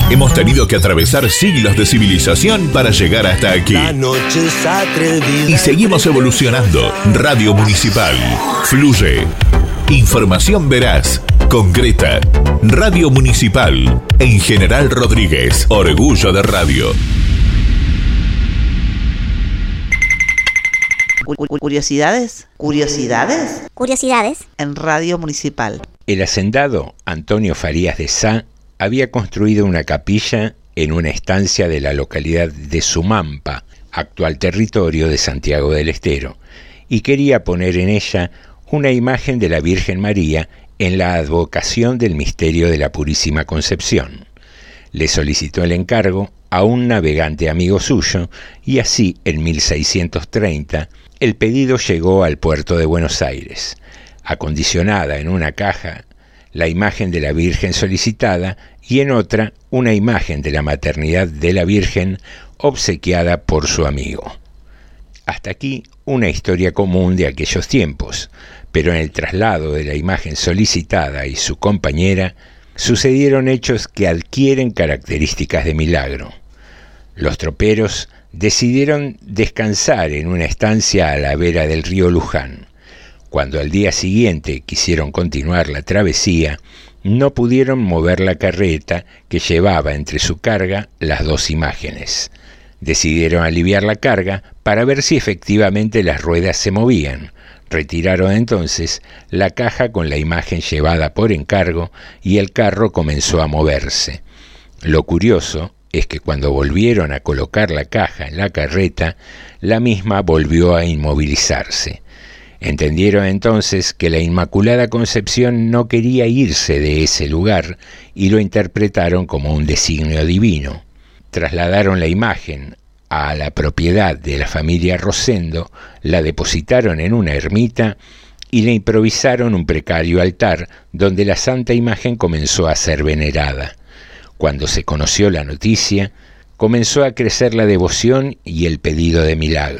Hemos tenido que atravesar siglos de civilización para llegar hasta aquí. La noche es atrevida. Y seguimos evolucionando. Radio Municipal. Fluye. Información veraz, concreta. Radio Municipal. En General Rodríguez. Orgullo de radio. ¿Curiosidades? ¿Curiosidades? Curiosidades En Radio Municipal. El hacendado Antonio Farías de Sá había construido una capilla en una estancia de la localidad de Sumampa, actual territorio de Santiago del Estero, y quería poner en ella una imagen de la Virgen María en la advocación del misterio de la Purísima Concepción. Le solicitó el encargo a un navegante amigo suyo y así, en 1630, el pedido llegó al puerto de Buenos Aires. Acondicionada en una caja la imagen de la Virgen solicitada y en otra una imagen de la maternidad de la Virgen obsequiada por su amigo. Hasta aquí una historia común de aquellos tiempos, pero en el traslado de la imagen solicitada y su compañera sucedieron hechos que adquieren características de milagro. Los troperos decidieron descansar en una estancia a la vera del río Luján. Cuando al día siguiente quisieron continuar la travesía, no pudieron mover la carreta que llevaba entre su carga las dos imágenes. Decidieron aliviar la carga para ver si efectivamente las ruedas se movían. Retiraron entonces la caja con la imagen llevada por encargo y el carro comenzó a moverse. Lo curioso es que cuando volvieron a colocar la caja en la carreta, la misma volvió a inmovilizarse. Entendieron entonces que la Inmaculada Concepción no quería irse de ese lugar y lo interpretaron como un designio divino. Trasladaron la imagen a la propiedad de la familia Rosendo, la depositaron en una ermita y le improvisaron un precario altar donde la santa imagen comenzó a ser venerada. Cuando se conoció la noticia, comenzó a crecer la devoción y el pedido de milagros.